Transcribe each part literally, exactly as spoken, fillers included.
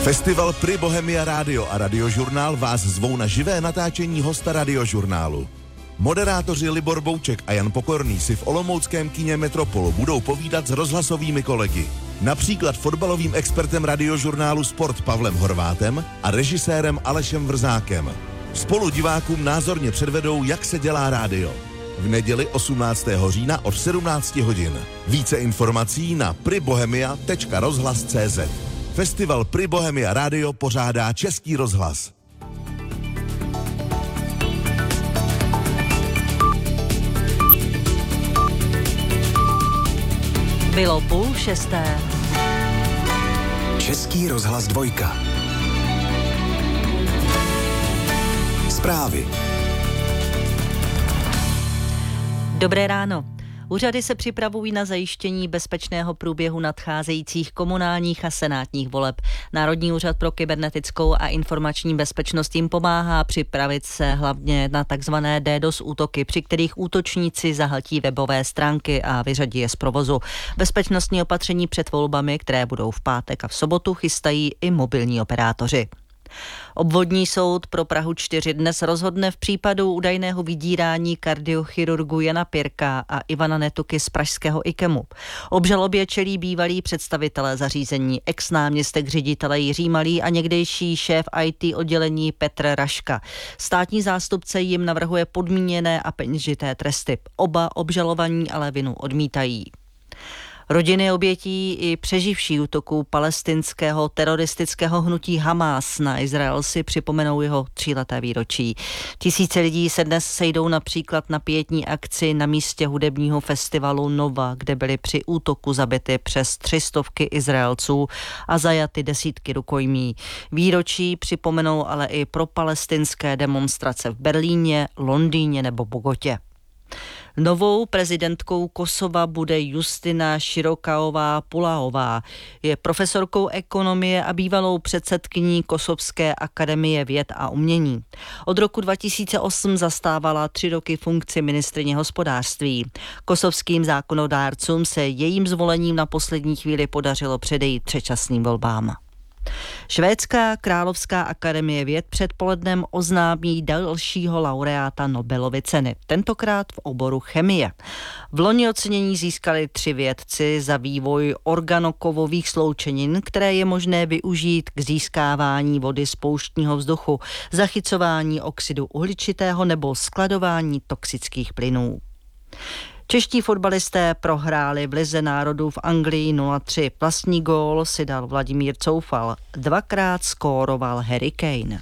Festival Pri Bohemia Rádio a Radiožurnál vás zvou na živé natáčení hosta Radiožurnálu. Moderátoři Libor Bouček a Jan Pokorný si v olomouckém kině Metropol budou povídat s rozhlasovými kolegy. Například fotbalovým expertem Radiožurnálu Sport Pavlem Horvátem a režisérem Alešem Vrzákem. Spolu divákům názorně předvedou, jak se dělá rádio. V neděli osmnáctého října od sedmnáct hodin. Více informací na pribohemia tečka rozhlas tečka cé zet. Festival Pri Bohemia Rádio pořádá Český rozhlas. Bylo půl šesté. Český rozhlas dvojka. Zprávy. Dobré ráno. Úřady se připravují na zajištění bezpečného průběhu nadcházejících komunálních a senátních voleb. Národní úřad pro kybernetickou a informační bezpečnost jim pomáhá připravit se hlavně na takzvané DDoS útoky, při kterých útočníci zahltí webové stránky a vyřadí je z provozu. Bezpečnostní opatření před volbami, které budou v pátek a v sobotu, chystají i mobilní operátoři. Obvodní soud pro Prahu čtyři dnes rozhodne v případu údajného vydírání kardiochirurgu Jana Pirka a Ivana Netuky z pražského IKEMu. Obžalobě čelí bývalí představitelé zařízení, ex-náměstek ředitele Jiří Malý a někdejší šéf í té oddělení Petr Raška. Státní zástupce jim navrhuje podmíněné a peněžité tresty. Oba obžalovaní ale vinu odmítají. Rodiny obětí i přeživší útoků palestinského teroristického hnutí Hamás na Izrael si připomenou jeho tříleté výročí. Tisíce lidí se dnes sejdou například na pietní akci na místě hudebního festivalu Nova, kde byly při útoku zabity přes tři stovky Izraelců a zajaty desítky rukojmí. Výročí připomenou ale i pro palestinské demonstrace v Berlíně, Londýně nebo Bogotě. Novou prezidentkou Kosova bude Justina Širokaová Pulaová. Je profesorkou ekonomie a bývalou předsedkyní Kosovské akademie věd a umění. Od roku dva tisíce osm zastávala tři roky funkci ministryně hospodářství. Kosovským zákonodárcům se jejím zvolením na poslední chvíli podařilo předejít předčasným volbám. Švédská královská akademie věd předpolednem oznámí dalšího laureáta Nobelovy ceny, tentokrát v oboru chemie. V loni ocenění získali tři vědci za vývoj organokovových sloučenin, které je možné využít k získávání vody z pouštního vzduchu, zachycování oxidu uhličitého nebo skladování toxických plynů. Čeští fotbalisté prohráli v Lize národů v Anglii nula tři. Vlastní gól si dal Vladimír Coufal. Dvakrát skóroval Harry Kane.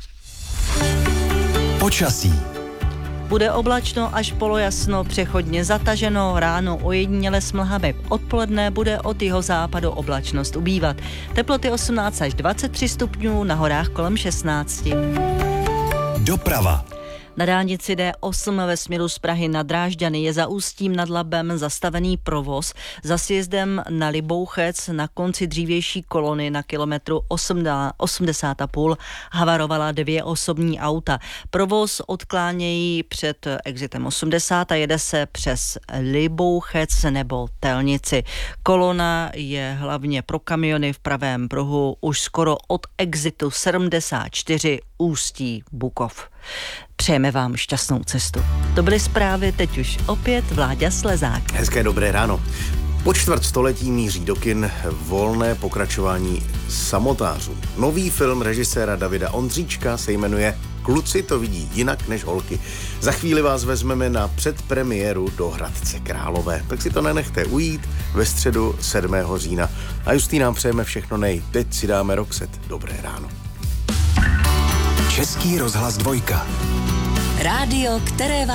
Počasí. Bude oblačno až polojasno, přechodně zataženo, ráno ojediněle s mlhami. Odpoledne bude od jihozápadu oblačnost ubývat. Teploty osmnáct až dvacet tři stupňů, na horách kolem šestnáct. Doprava. Na dálnici D osm ve směru z Prahy na Drážďany je za Ústím nad Labem zastavený provoz. Za sjezdem na Libouchec na konci dřívější kolony na kilometru osmdesát a půl havarovala dvě osobní auta. Provoz odklánějí před exitem osmdesát a jede se přes Libouchec nebo Telnici. Kolona je hlavně pro kamiony v pravém pruhu už skoro od exitu sedmdesát čtyři Ústí Bukov. Přejeme vám šťastnou cestu. To byly zprávy, teď už opět Vláďa Slezák. Hezké dobré ráno. Po čtvrt století míří do kin volné pokračování Samotářů. Nový film režiséra Davida Ondříčka se jmenuje Kluci to vidí jinak než holky. Za chvíli vás vezmeme na předpremiéru do Hradce Králové. Tak si to nenechte ujít ve středu sedmého října. A Justý nám přejeme všechno nej. Teď si dáme Roxette. Dobré ráno. Český rozhlas dvojka. Rádio, které